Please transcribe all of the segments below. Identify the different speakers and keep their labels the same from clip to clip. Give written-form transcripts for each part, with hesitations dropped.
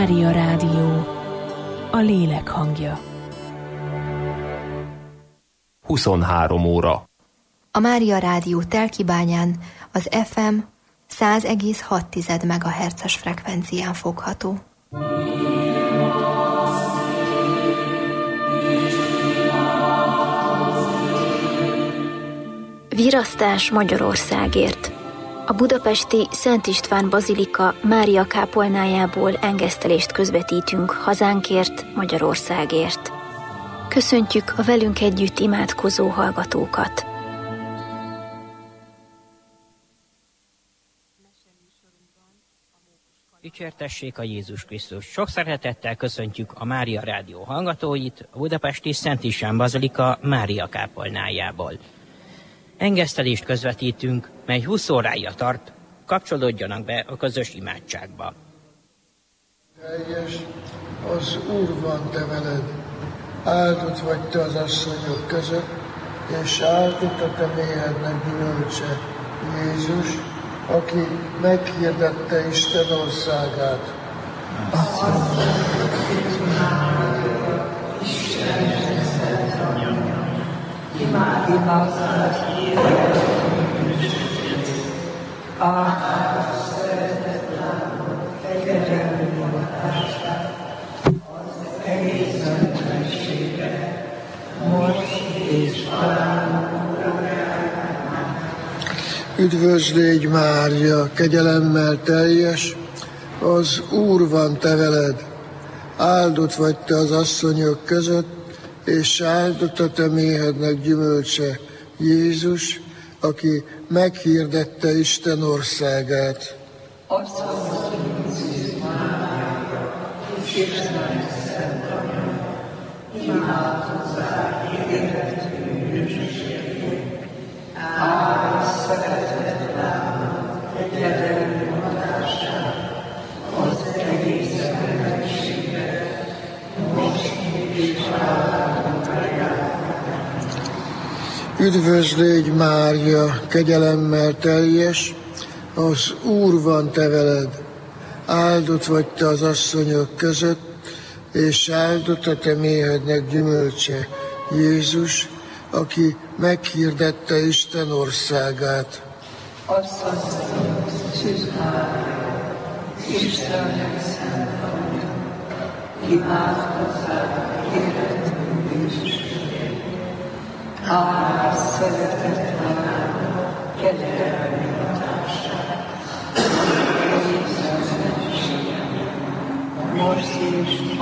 Speaker 1: Mária Rádió, a lélek hangja.
Speaker 2: 23 óra.
Speaker 3: A Mária Rádió Telkibányán az FM 100,6 MHz-es frekvencián fogható.
Speaker 4: Virasztás Magyarországért. A budapesti Szent István Bazilika Mária kápolnájából engesztelést közvetítünk hazánkért, Magyarországért. Köszöntjük a velünk együtt imádkozó hallgatókat.
Speaker 5: Dicsértessék a Jézus Krisztus! Sok szeretettel köszöntjük a Mária Rádió hallgatóit a budapesti Szent István Bazilika Mária kápolnájából. Engesztelést közvetítünk, mely 20 órája tart, kapcsolódjanak be a közös imádságba.
Speaker 6: Teljes, az Úr van te veled, áldott vagy te az asszonyok között, és áldott a te méhednek gyümölcse, Jézus, aki meghirdette Isten országát. Üdvözlégy Mária, kegyelemmel teljes, az Úr van te veled, áldott vagy te az asszonyok között, és áldott a te méhednek gyümölcse, Jézus, aki meghirdette Isten országát. Üdvözlégy Mária, kegyelemmel teljes, az Úr van te veled, áldott vagy te az asszonyok között, és áldott a te méhednek gyümölcse, Jézus, aki meghirdette Isten országát.
Speaker 7: Istennek szent anyja, imádkozzál életünk bűnösségért. Áldás szeretet találni, kegyelmi hatását, most és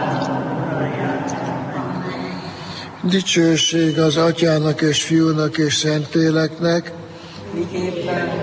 Speaker 6: Dicsőség az Atyának és Fiúnak és Szentléleknek,
Speaker 7: miképpen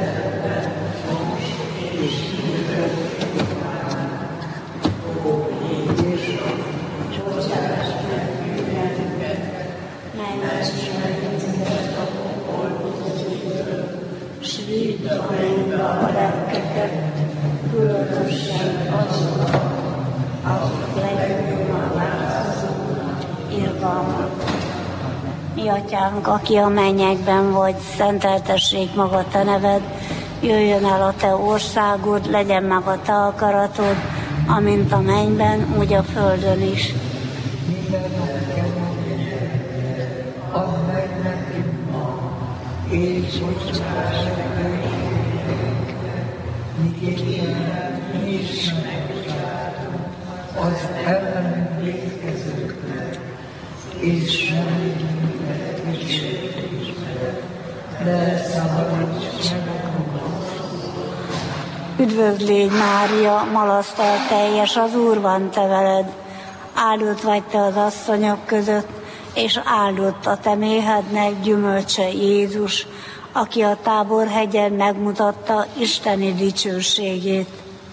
Speaker 7: a lelkeket, különösen azok, akik legjobban látszónak, irgalmat. Mi Atyánk, aki a mennyekben vagy, szenteltessék maga te neved, jöjjön el a te országod, legyen meg a te akaratod, amint a mennyben, úgy a földön is.
Speaker 8: Minden nap add meg nekünk ma, és bocsáss meg miképpen mi is megbocsátunk az ellenünk vétkezőknek, és nem minket kísértésbe, de szabadíts meg a gonosztól.
Speaker 7: Üdvözlégy Mária, malasztal teljes, az Úr van te veled, áldott vagy te az asszonyok között, és áldott a te méhednek gyümölcse, Jézus, aki a Táborhegyen megmutatta isteni dicsőségét.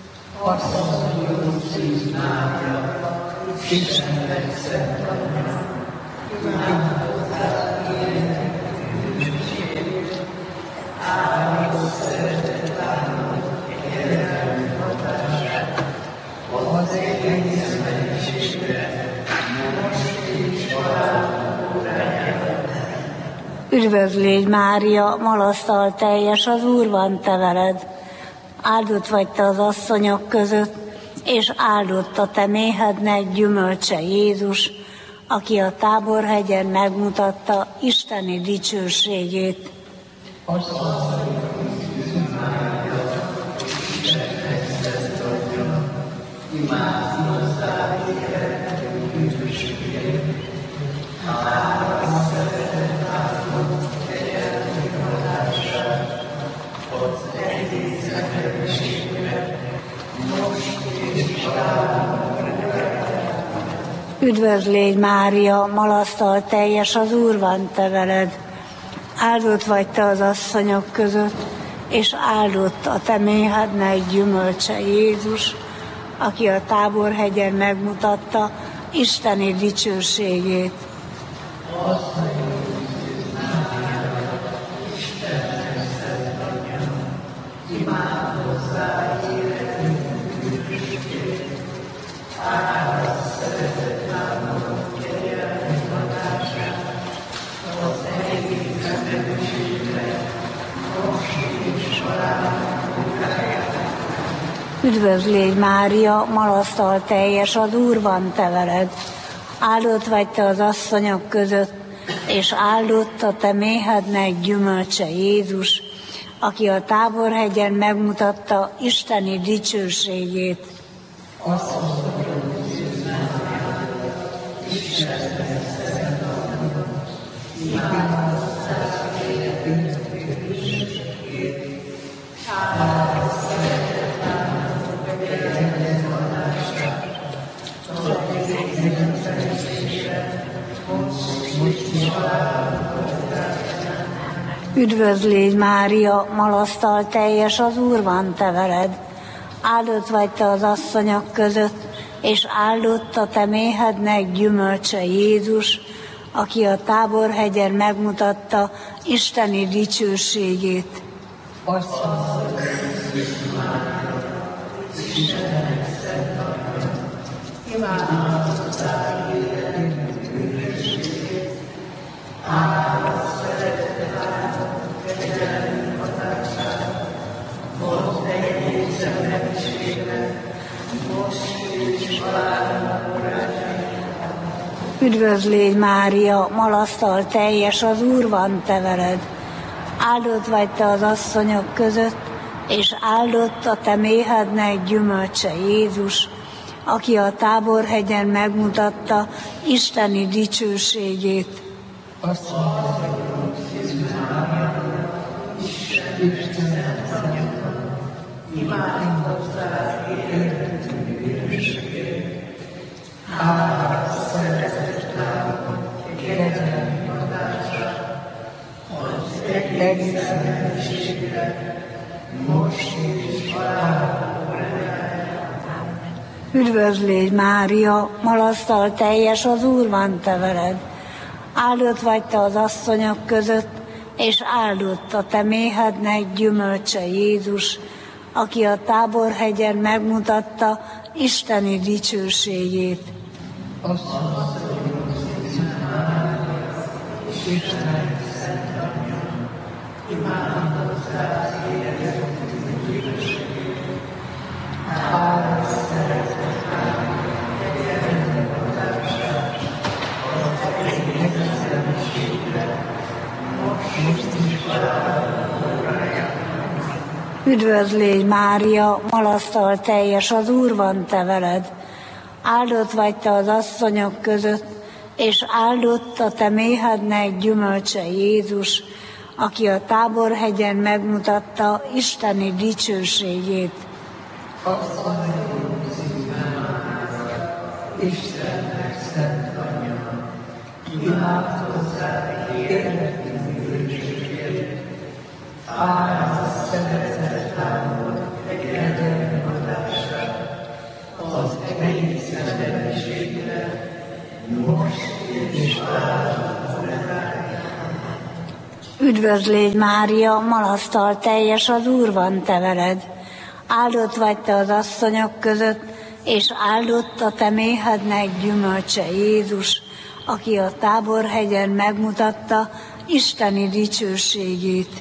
Speaker 8: Istennek szent anyja, imádkozzál életünk bűnösségért, áldott szeretet állott kegyelmi hatását, az egész mennységre, most és valahol legyen.
Speaker 7: Üdvözlégy Mária, malasztal teljes, az Úr van te veled, áldott vagy te az asszonyok között, és áldott a te méhednek gyümölcse Jézus, aki a Táborhegyen megmutatta isteni dicsőségét. Üdvözl légy, Mária, malasztal teljes, az Úr van te veled. Áldott vagy te az asszonyok között, és áldott a te méhednek gyümölcse Jézus, aki a Táborhegyen megmutatta isteni dicsőségét. Üdvözl légy, Mária, malasztal teljes, az Úr van te veled. Áldott vagy te az asszonyok között, és áldott a te méhednek gyümölcse Jézus, aki a Táborhegyen megmutatta isteni dicsőségét. Üdvözl légy, Mária, malasztal teljes, az Úr van te veled. Áldott vagy te az asszonyok között, és áldott a te méhednek gyümölcse Jézus, aki a Táborhegyen megmutatta isteni dicsőségét. Üdvözl légy, Mária, malasztal teljes, az Úr van te veled. Áldott vagy te az asszonyok között, és áldott a te méhednek gyümölcse Jézus, aki a Táborhegyen megmutatta isteni dicsőségét. Üdvözl légy, Mária, malasztal teljes, az Úr van te veled. Áldott vagy te az asszonyok között, és áldott a te méhednek gyümölcse Jézus, aki a Táborhegyen megmutatta isteni dicsőségét. Üdvözl légy, Mária, malasztal teljes, az Úr van te veled. Áldott vagy te az asszonyok között, és áldott a te méhednek gyümölcse Jézus, aki a Táborhegyen megmutatta isteni dicsőségét.
Speaker 8: Istennek szent anyja, imádkozzál értünk bűnösségért, áld szeretet álmod egyenlőadását, az egész személyiségre, most és
Speaker 7: Üdvözl légy, Mária, malasztal teljes, az Úr van te veled. Áldott vagy te az asszonyok között, és áldott a te méhednek gyümölcse Jézus, aki a Táborhegyen megmutatta isteni dicsőségét.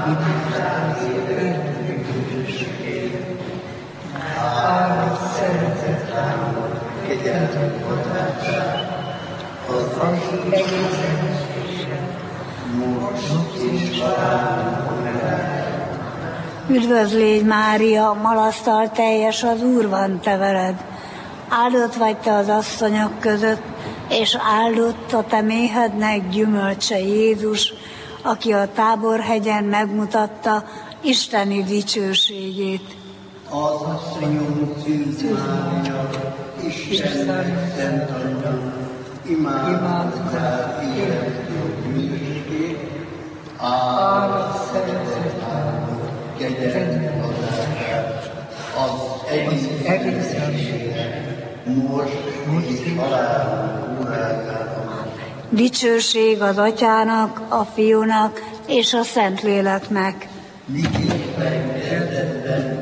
Speaker 7: Üdvözlégy Mária, malasztal teljes, az Úr van te veled. Áldott vagy te az asszonyok között, és áldott a te méhednek gyümölcse Jézus, aki a Táborhegyen megmutatta isteni dicsőségét.
Speaker 8: Az asszonyunk Szűz Mária, Isten szent anyja, imádkozzál életünk mindig, áldott szeretet áldott, kegyelmi adását, az egész most és halálunk órájában.
Speaker 7: Dicsőség az Atyának, a Fiúnak és a Szentléleknek.
Speaker 8: Miképpen kezdetben,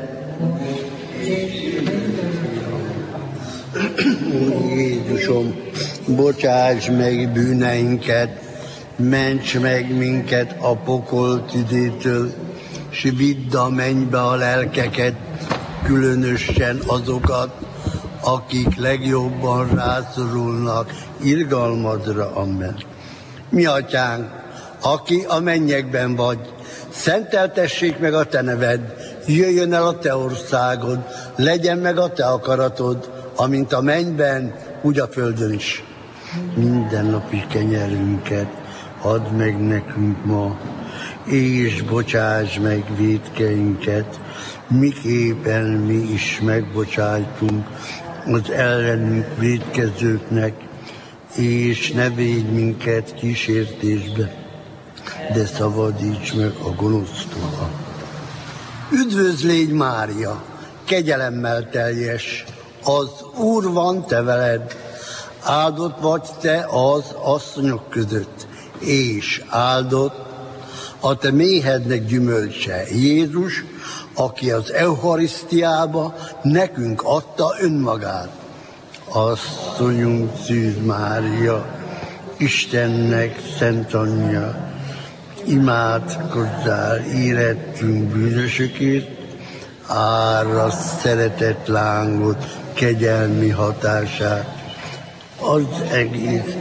Speaker 8: Jézusom, bocsáss meg bűneinket, ments meg minket a pokol tüzétől, s vidd a mennybe a lelkeket, különösen azokat, akik legjobban rászorulnak irgalmadra. Amen. Mi Atyánk, aki a mennyekben vagy, szenteltessék meg a te neved, jöjjön el a te országod, legyen meg a te akaratod, amint a mennyben, úgy a földön is. Mindennapi kenyerünket add meg nekünk ma, és bocsáss meg vétkeinket, miképpen mi is megbocsájtunk az ellenünk vétkezőknek, és ne védj minket kísértésbe, de szabadíts meg a gonosztól. Üdvözlégy Mária, kegyelemmel teljes, az Úr van te veled, áldott vagy te az asszonyok között, és áldott a te méhednek gyümölcse Jézus, aki az eucharisztiába nekünk adta önmagát. Asszonyunk Szűz Mária, Istennek szent anyja, imádkozzál érettünk bűnösökért, árasd szeretett lángot, kegyelmi hatását az egész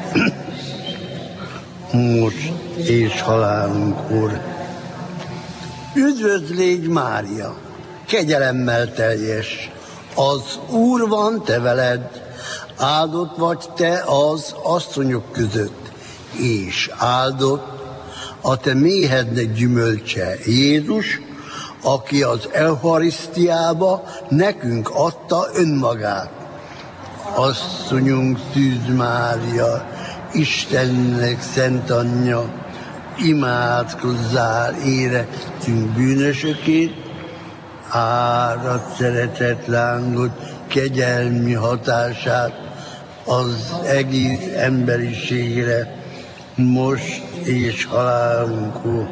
Speaker 8: most és halálunkkor. Üdvözlégy Mária, kegyelemmel teljes, az Úr van te veled, áldott vagy te az asszonyok között, és áldott a te méhednek gyümölcse Jézus, aki az eucharisztiába nekünk adta önmagát. Asszonyunk Szűz Mária, Istennek szent anyja, imádkozzál érettünk bűnösökért, árasd szeretett lángot, kegyelmi hatását az egész emberiségre, most és halálunkor.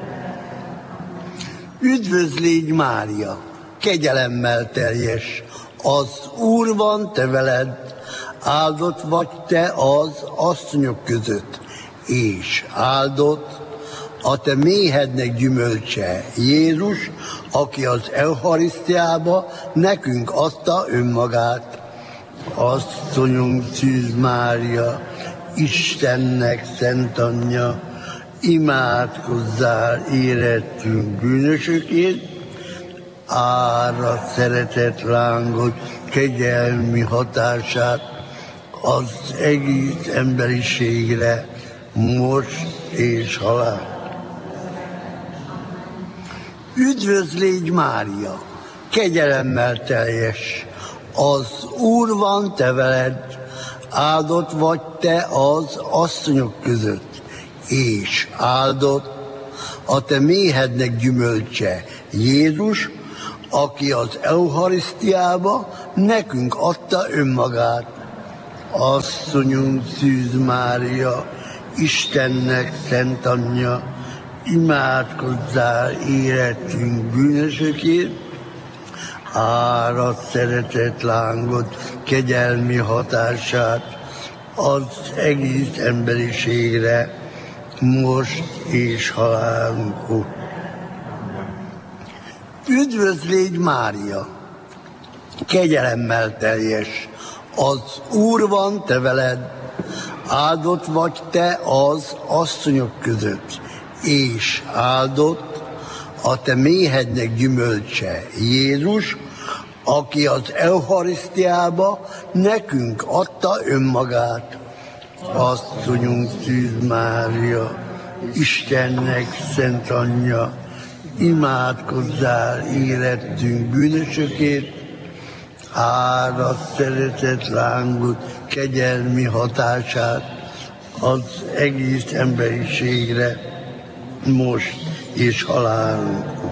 Speaker 8: Üdvözlégy Mária, kegyelemmel teljes, az Úr van te veled, áldott vagy te az asszonyok között, és áldott a te méhednek gyümölcse Jézus, aki az eucharisztiába nekünk adta önmagát. Asszonyunk Szűz Mária, Istennek szent anyja, imádkozzál érettünk bűnösökért, árasd szeretett lángot, kegyelmi hatását az egész emberiségre, most és halál. Üdvözlégy Mária, kegyelemmel teljes, az Úr van te veled, áldott vagy te az asszonyok között, és áldott a te méhednek gyümölcse Jézus, aki az eucharisztiába nekünk adta önmagát. Asszonyunk Szűz Mária, Istennek szent anyja, imádkozzál érettünk bűnösökért, árasd szeretett lángot, kegyelmi hatását az egész emberiségre, most és halálunkor.
Speaker 9: Üdvözlégy Mária, kegyelemmel teljes, az Úr van te veled, áldott vagy te az asszonyok között, és áldott a te méhednek gyümölcse, Jézus, aki az Eucharisztiába nekünk adta önmagát. Asszonyunk Szűz Mária, Istennek szent anyja, imádkozzál érettünk bűnösökért, árasd szeretet lángot, kegyelmi hatását az egész emberiségre, most és halálunkra.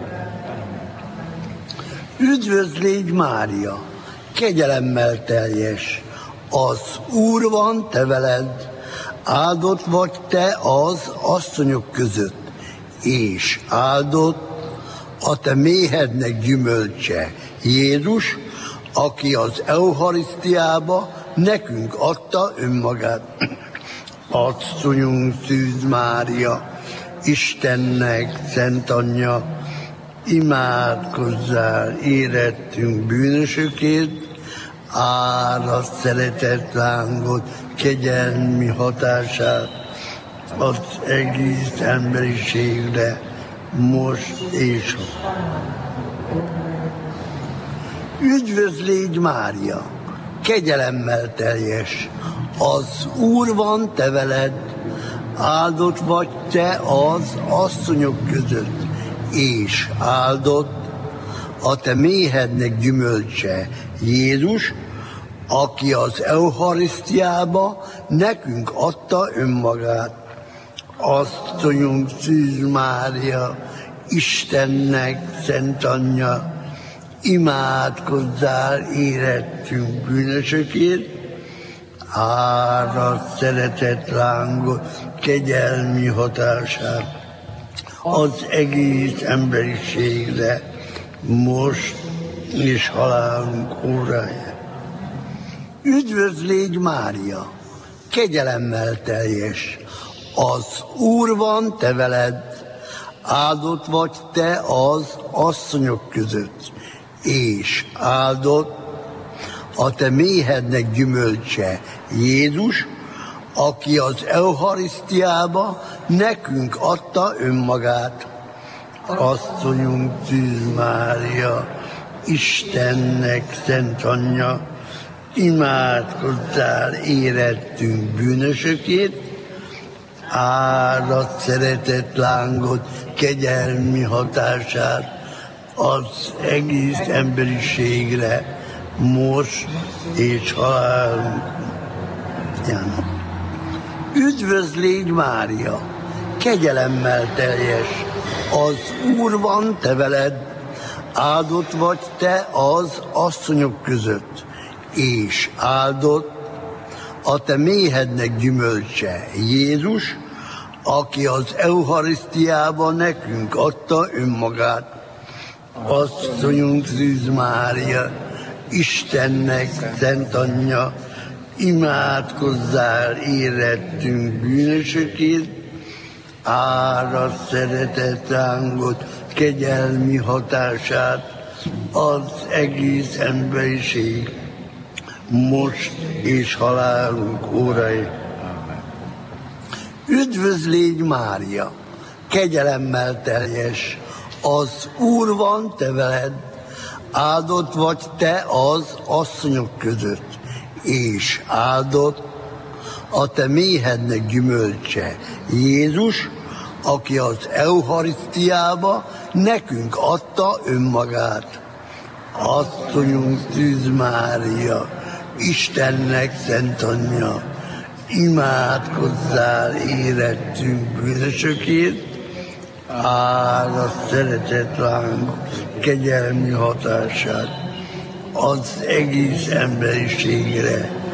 Speaker 9: Üdvözlégy Mária, kegyelemmel teljes, az Úr van te veled, áldott vagy te az asszonyok között, és áldott a te méhednek gyümölcse, Jézus, aki az Eucharisztiába nekünk adta önmagát. Asszonyunk Szűz Mária, Istennek szent anyja, imádkozzál érettünk bűnösökért, árasd szeretet lángot, kegyelmi hatását az egész emberiségre, most és Üdvözlégy Mária, kegyelemmel teljes, az Úr van te veled, áldott vagy te az asszonyok között, és áldott a te méhednek gyümölcse, Jézus, aki az Eucharisztiába nekünk adta önmagát. Asszonyunk Szűz Mária, Istennek szent anyja, imádkozzál érettünk bűnösökért, árasd szeretet lángot, kegyelmi hatását az egész emberiségre, most és halálunk órája. Üdvözlégy Mária, kegyelemmel teljes, az Úr van te veled, áldott vagy te az asszonyok között, és áldott a te méhednek gyümölcse, Jézus, aki az Eucharisztiába nekünk adta önmagát. Asszonyunk Szűz Mária, Istennek szent anyja, imádkozzál érettünk bűnösökért, árasd szeretet lángot, kegyelmi hatását az egész emberiségre, most és halálunk. Üdvözlégy Mária, kegyelemmel teljes, az Úr van te veled, áldott vagy te az asszonyok között, és áldott a te méhednek gyümölcse, Jézus, aki az Eucharisztiában nekünk adta önmagát. Asszonyunk Szűz Mária, Istennek szent anyja, imádkozzál érettünk bűnösökért, árasd szeretet lángot, kegyelmi hatását az egész emberiség, most és halálunk órai. Üdvözlégy Mária, kegyelemmel teljes, az Úr van te veled, áldott vagy te az asszonyok között, és áldott a te méhednek gyümölcse, Jézus, aki az Eucharisztiába nekünk adta önmagát. Asszonyunk Szűz Mária, Istennek szent anyja, imádkozzál érettünk bűnösökért, árasd szeretet lángot, kegyelmi hatását az egész emberiségre,